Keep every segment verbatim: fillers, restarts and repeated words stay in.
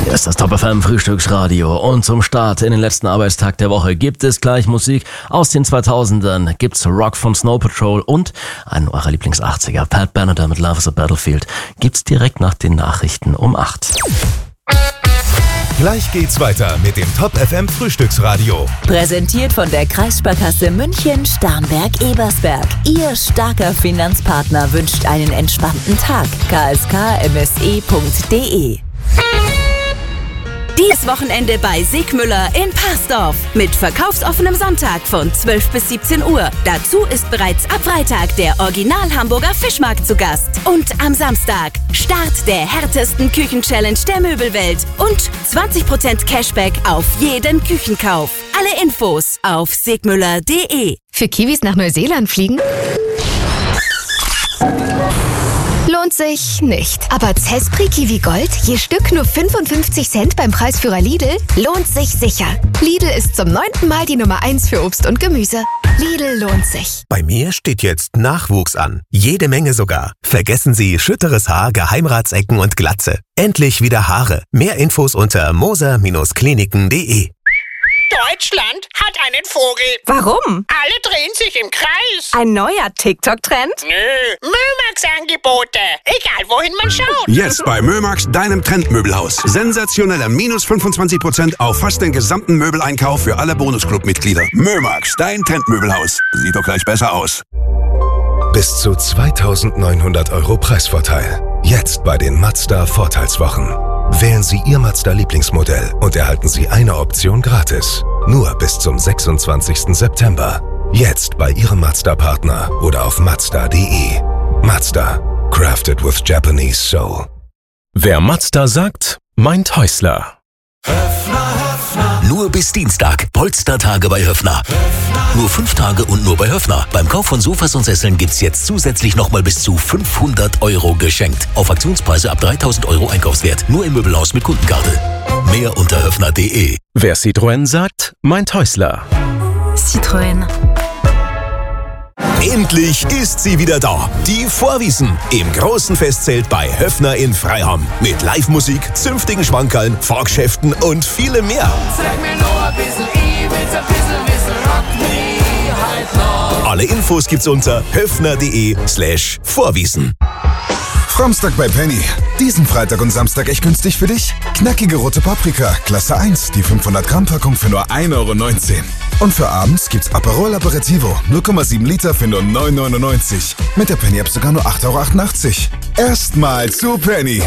Hier ist das Top F M Frühstücksradio und zum Start in den letzten Arbeitstag der Woche gibt es gleich Musik aus den zweitausendern, gibt's Rock von Snow Patrol und einen eurer Lieblings-achtziger, Pat Benatar mit Love is a Battlefield, gibt's direkt nach den Nachrichten um acht. Gleich geht's weiter mit dem Top F M Frühstücksradio. Präsentiert von der Kreissparkasse München Starnberg-Ebersberg. Ihr starker Finanzpartner wünscht einen entspannten Tag. k s k m s e punkt d e Dieses Wochenende bei Siegmüller in Parsdorf mit verkaufsoffenem Sonntag von zwölf bis siebzehn Uhr. Dazu ist bereits ab Freitag der Original-Hamburger Fischmarkt zu Gast. Und am Samstag Start der härtesten Küchenchallenge der Möbelwelt und zwanzig Prozent Cashback auf jeden Küchenkauf. Alle Infos auf siegmüller punkt d e. Für Kiwis nach Neuseeland fliegen? Lohnt sich nicht. Aber Zespri Kiwi Gold, je Stück nur fünfundfünfzig Cent beim Preisführer Lidl, lohnt sich sicher. Lidl ist zum neunten Mal die Nummer eins für Obst und Gemüse. Lidl lohnt sich. Bei mir steht jetzt Nachwuchs an. Jede Menge sogar. Vergessen Sie schütteres Haar, Geheimratsecken und Glatze. Endlich wieder Haare. Mehr Infos unter moser Kliniken punkt d e. Deutschland hat einen Vogel. Warum? Alle drehen sich im Kreis. Ein neuer TikTok-Trend? Nö, Mömax-Angebote. Egal, wohin man schaut. Jetzt bei Mömax, deinem Trendmöbelhaus. Sensationeller minus fünfundzwanzig Prozent auf fast den gesamten Möbeleinkauf für alle Bonusclub-Mitglieder. Mömax, dein Trendmöbelhaus. Sieht doch gleich besser aus. Bis zu zweitausendneunhundert Euro Preisvorteil. Jetzt bei den Mazda Vorteilswochen. Wählen Sie Ihr Mazda-Lieblingsmodell und erhalten Sie eine Option gratis. Nur bis zum sechsundzwanzigsten September. Jetzt bei Ihrem Mazda-Partner oder auf mazda punkt d e. Mazda. Crafted with Japanese Soul. Wer Mazda sagt, meint Häusler. Nur bis Dienstag. Polstertage bei Höffner. Nur fünf Tage und nur bei Höffner. Beim Kauf von Sofas und Sesseln gibt's jetzt zusätzlich nochmal bis zu fünfhundert Euro geschenkt. Auf Aktionspreise ab dreitausend Euro Einkaufswert. Nur im Möbelhaus mit Kundenkarte. Mehr unter höffner punkt d e. Wer Citroën sagt, meint Häusler. Citroën. Endlich ist sie wieder da. Die Vorwiesen im großen Festzelt bei Höffner in Freiham. Mit Live-Musik, zünftigen Schmankerln, Fahrgeschäften und vielem mehr. Sag mir noch ein bisschen, ich will's ein bisschen wissen, rock mich halt noch. Alle Infos gibt's unter höffner punkt d e slash Vorwiesen. Samstag bei Penny. Diesen Freitag und Samstag echt günstig für dich? Knackige rote Paprika, Klasse eins, die fünfhundert Gramm Packung für nur ein Euro neunzehn. Und für abends gibt's Aperol Aperitivo, null Komma sieben Liter für nur neun Euro neunundneunzig. Mit der Penny-App sogar nur acht Euro achtundachtzig. Erstmal zu Penny.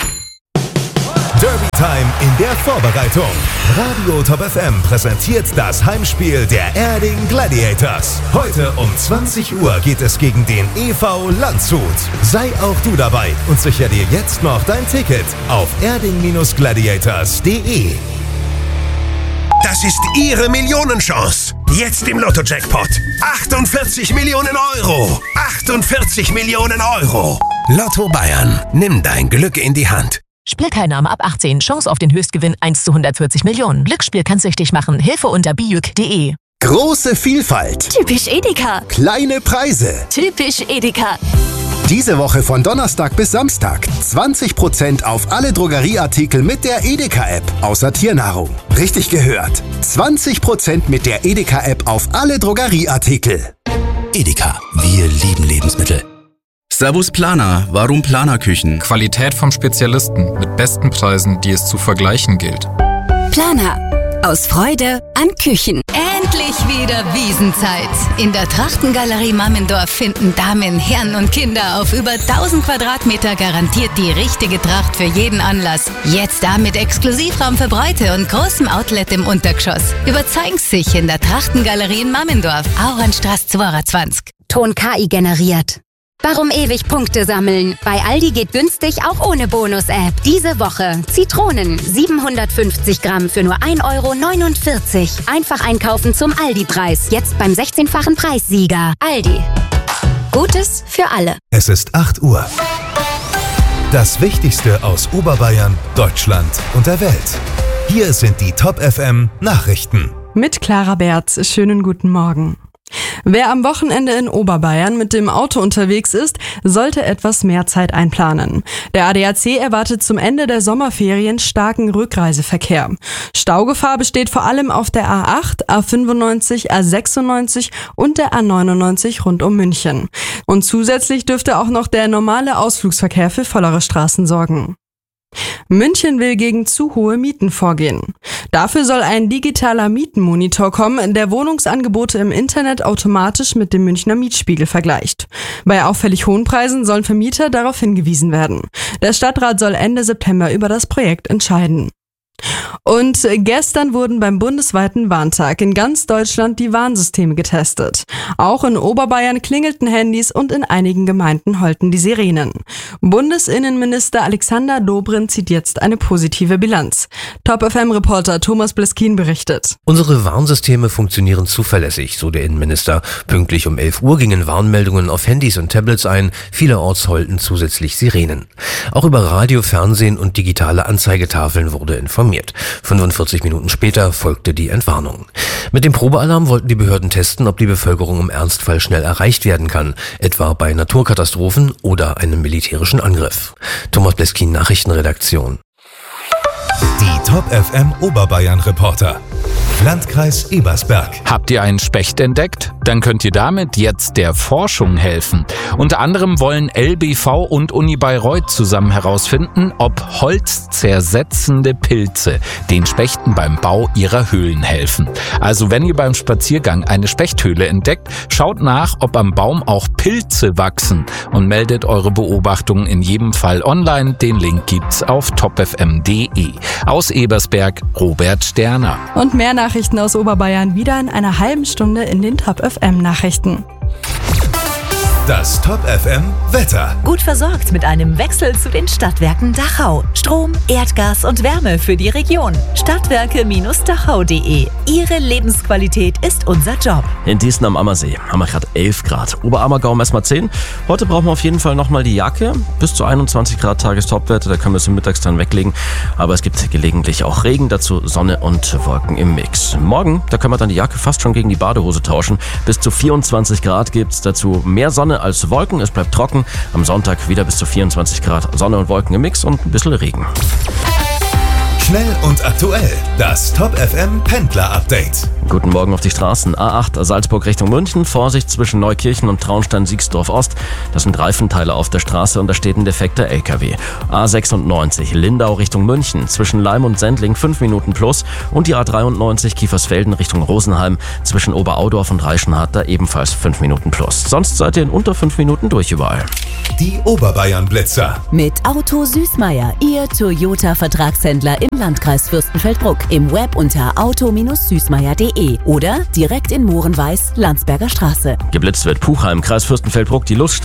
Derby Time in der Vorbereitung. Radio Top F M präsentiert das Heimspiel der Erding Gladiators. Heute um zwanzig Uhr geht es gegen den E V Landshut. Sei auch du dabei und sichere dir jetzt noch dein Ticket auf erding gladiators punkt d e. Das ist Ihre Millionenchance. Jetzt im Lotto-Jackpot. achtundvierzig Millionen Euro. achtundvierzig Millionen Euro. Lotto Bayern. Nimm dein Glück in die Hand. Spielteilnahme ab achtzehn. Chance auf den Höchstgewinn eins zu hundertvierzig Millionen. Glücksspiel kann süchtig machen. Hilfe unter bijuk punkt d e. Große Vielfalt. Typisch Edeka. Kleine Preise. Typisch Edeka. Diese Woche von Donnerstag bis Samstag zwanzig Prozent auf alle Drogerieartikel mit der Edeka-App, außer Tiernahrung. Richtig gehört. zwanzig Prozent mit der Edeka-App auf alle Drogerieartikel. Edeka. Wir lieben Lebensmittel. Servus Planer. Warum Planerküchen? Qualität vom Spezialisten mit besten Preisen, die es zu vergleichen gilt. Planer. Aus Freude an Küchen. Endlich wieder Wiesenzeit. In der Trachtengalerie Mammendorf finden Damen, Herren und Kinder auf über tausend Quadratmeter garantiert die richtige Tracht für jeden Anlass. Jetzt da mit Exklusivraum für Bräute und großem Outlet im Untergeschoss. Überzeugen Sie sich in der Trachtengalerie in Mammendorf, Auernstraße zweiundzwanzig. Ton K I generiert. Warum ewig Punkte sammeln? Bei Aldi geht günstig auch ohne Bonus-App. Diese Woche Zitronen siebenhundertfünfzig Gramm für nur ein Euro neunundvierzig. Einfach einkaufen zum Aldi-Preis. Jetzt beim sechzehnfachen Preissieger. Aldi. Gutes für alle. Es ist acht Uhr. Das Wichtigste aus Oberbayern, Deutschland und der Welt. Hier sind die Top F M Nachrichten. Mit Clara Berz. Schönen guten Morgen. Wer am Wochenende in Oberbayern mit dem Auto unterwegs ist, sollte etwas mehr Zeit einplanen. Der A D A C erwartet zum Ende der Sommerferien starken Rückreiseverkehr. Staugefahr besteht vor allem auf der A acht, A fünfundneunzig, A sechsundneunzig und der A neunundneunzig rund um München. Und zusätzlich dürfte auch noch der normale Ausflugsverkehr für vollere Straßen sorgen. München will gegen zu hohe Mieten vorgehen. Dafür soll ein digitaler Mietenmonitor kommen, der Wohnungsangebote im Internet automatisch mit dem Münchner Mietspiegel vergleicht. Bei auffällig hohen Preisen sollen Vermieter darauf hingewiesen werden. Der Stadtrat soll Ende September über das Projekt entscheiden. Und gestern wurden beim bundesweiten Warntag in ganz Deutschland die Warnsysteme getestet. Auch in Oberbayern klingelten Handys und in einigen Gemeinden heulten die Sirenen. Bundesinnenminister Alexander Dobrindt zieht jetzt eine positive Bilanz. Top-F M-Reporter Thomas Bleskin berichtet. Unsere Warnsysteme funktionieren zuverlässig, so der Innenminister. Pünktlich um elf Uhr gingen Warnmeldungen auf Handys und Tablets ein. Vielerorts heulten zusätzlich Sirenen. Auch über Radio, Fernsehen und digitale Anzeigetafeln wurde informiert. fünfundvierzig Minuten später folgte die Entwarnung. Mit dem Probealarm wollten die Behörden testen, ob die Bevölkerung im Ernstfall schnell erreicht werden kann, etwa bei Naturkatastrophen oder einem militärischen Angriff. Thomas Bleskin, Nachrichtenredaktion. Die Top-F M Oberbayern Reporter. Landkreis Ebersberg. Habt ihr einen Specht entdeckt? Dann könnt ihr damit jetzt der Forschung helfen. Unter anderem wollen L B V und Uni Bayreuth zusammen herausfinden, ob holzzersetzende Pilze den Spechten beim Bau ihrer Höhlen helfen. Also wenn ihr beim Spaziergang eine Spechthöhle entdeckt, schaut nach, ob am Baum auch Pilze wachsen und meldet eure Beobachtungen in jedem Fall online. Den Link gibt's auf top f m punkt d e. Aus Ebersberg, Robert Sterner. Und mehr Nachrichten aus Oberbayern wieder in einer halben Stunde in den Top-F M-Nachrichten. Das Top-F M Wetter. Gut versorgt mit einem Wechsel zu den Stadtwerken Dachau. Strom, Erdgas und Wärme für die Region. Stadtwerke Dachau punkt de. Ihre Lebensqualität ist unser Job. In Diesen am Ammersee haben wir gerade elf Grad. Oberammergau messen wir zehn. Heute brauchen wir auf jeden Fall nochmal die Jacke. Bis zu einundzwanzig Grad Tagestopwerte, da können wir es mittags dann weglegen. Aber es gibt gelegentlich auch Regen, dazu Sonne und Wolken im Mix. Morgen, da können wir dann die Jacke fast schon gegen die Badehose tauschen. Bis zu vierundzwanzig Grad gibt es, dazu mehr Sonne als Wolken, es bleibt trocken. Am Sonntag wieder bis zu vierundzwanzig Grad, Sonne und Wolken im Mix und ein bisschen Regen. Schnell und aktuell, das Top-F M Pendler-Update. Guten Morgen auf die Straßen. A acht Salzburg Richtung München. Vorsicht zwischen Neukirchen und Traunstein-Siegsdorf Ost. Das sind Reifenteile auf der Straße und da steht ein defekter L K W. A sechsundneunzig Lindau Richtung München. Zwischen Leim und Sendling fünf Minuten plus. Und die A dreiundneunzig Kiefersfelden Richtung Rosenheim. Zwischen Oberaudorf und Reichenhard da ebenfalls fünf Minuten plus. Sonst seid ihr in unter fünf Minuten durch überall. Die Oberbayern-Blitzer. Mit Auto Süßmeier, Ihr Toyota-Vertragshändler im Landkreis Fürstenfeldbruck. Im Web unter auto süßmeier punkt de oder direkt in Mohrenweiß, Landsberger Straße. Geblitzt wird Puchheim, Kreis Fürstenfeldbruck, die Luststraße.